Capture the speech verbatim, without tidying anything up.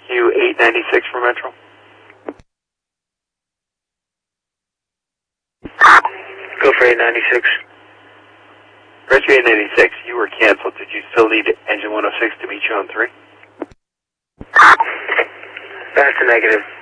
Q eight ninety-six for Metro. Go for eight ninety-six. Rescue eight ninety-six, you were canceled. Did you still need engine one oh six to meet you on three? That's a negative.